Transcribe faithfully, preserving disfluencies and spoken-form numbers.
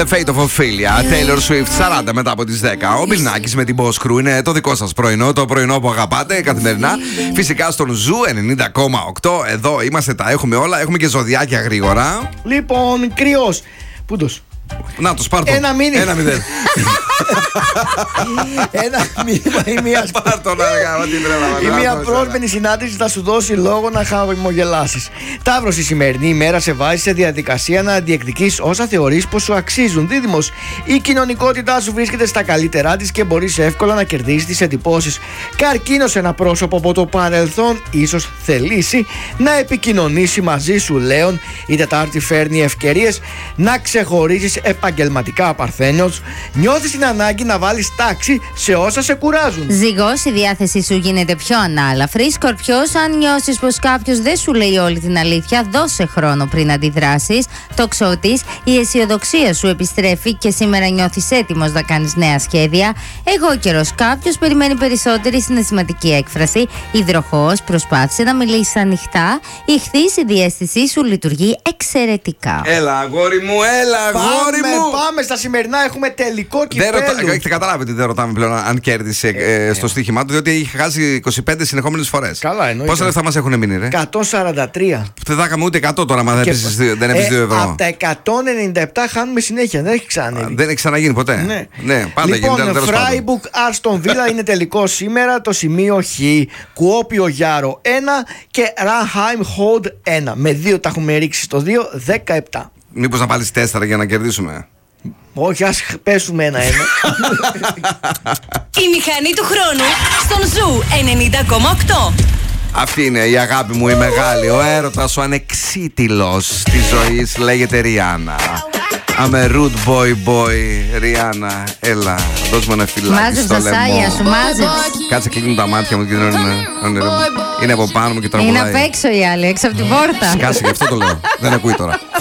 Fate of Ophelia, Taylor Swift, σαράντα μετά από τις δέκα. Ο Μπιλνάκης με την Boss Crew είναι το δικό σας πρωινό, το πρωινό που αγαπάτε καθημερινά. Φυσικά στον Ζου ενενήντα κόμμα οκτώ. Εδώ είμαστε, τα έχουμε όλα. Έχουμε και ζωδιάκια γρήγορα. Λοιπόν, κρυός. Πούντος. Να το σπάρτο. Ένα μήνυμα. Ένα μηδέν. Ένα μήνυμα ή μία Σπάρτο να λέγαμε τι τρέλα. Η μία πρόσμενη συνάντηση θα σου δώσει λόγο να χαμογελάσεις. Ταύρος, η σημερινή ημέρα σε βάζει σε διαδικασία να διεκδικείς όσα θεωρείς πως σου αξίζουν. Δίδυμος, η κοινωνικότητά σου βρίσκεται στα καλύτερά της και μπορείς εύκολα να κερδίσεις τις εντυπώσεις. Καρκίνος, ένα πρόσωπο από το παρελθόν ίσως θελήσει να επικοινωνήσει μαζί σου. Λέων, η Τετάρτη φέρνει ευκαιρίες να ξεχωρίσεις επαγγελματικά. Παρθένιος, νιώθεις την ανάγκη να βάλεις τάξη σε όσα σε κουράζουν. Ζυγός, η διάθεσή σου γίνεται πιο ανάλαφρη. Σκορπιός, αν νιώσεις πως κάποιος δεν σου λέει όλη την αλήθεια, δώσε χρόνο πριν αντιδράσεις. Τοξότης, η αισιοδοξία σου επιστρέφει και σήμερα νιώθεις έτοιμος να κάνεις νέα σχέδια. Εγώ καιρός, κάποιος περιμένει περισσότερη συναισθηματική έκφραση. Υδροχόος, προσπάθησε να μιλήσεις ανοιχτά. Ιχθύς, η διαίσθησή σου λειτουργεί εξαιρετικά. Έλα, αγόρι μου, έλα, αγόρι Πάμε, μου. πάμε στα σημερινά, έχουμε τελικό κυπέλλου. Έχετε καταλάβει ότι δεν ρωτάμε πλέον αν κέρδισε ε, στο στοίχημά του, διότι έχει χάσει είκοσι πέντε συνεχόμενες φορές. Καλά, εννοείται. Πόσα λεφτά μας έχουν μείνει, ρε? εκατόν σαράντα τρία. Δεν θα είχαμε ούτε εκατό τώρα, μα δεν Και- έπαιζες δύο- δεν έπαιζες δύο ευρώ. Από τα εκατόν ενενήντα επτά χάνουμε συνέχεια, δεν έχει ξανανέβει. Δεν έχει ξαναγίνει ποτέ. Ναι. ναι πάντα λοιπόν, γίνεται. τέλος πάντων. Φράιμπουργκ Άστον Βίλα είναι τελικό σήμερα. Το σημείο Χ. Κουόπιο Γιάρο ένα και Ραχάιμ Χόντ ένα. Με δύο τα έχουμε ρίξει στο δύο, δεκαεπτά. Μήπως να βάλεις τέσσερα για να κερδίσουμε. Όχι, ας πέσουμε ένα-ένα. Η μηχανή του χρόνου στον Ζου ενενήντα κόμμα οκτώ. Αυτή είναι η αγάπη μου η μεγάλη. Ο έρωτας, ο ανεξίτηλος της ζωής λέγεται Ριάννα. I'm a rude boy boy, Ριάννα. Έλα, δώσ' μου ένα φυλάκι Μάζεψε στο τα λαιμό. σάγια σου, μάζεψε. Κάτσε, κλείνουν τα μάτια μου και είναι, είναι από πάνω μου και Είναι τραγουδάει. απ' έξω η άλλη, έξω από την πόρτα. Σκάσε, γι' αυτό το λέω. Δεν ακούει τώρα.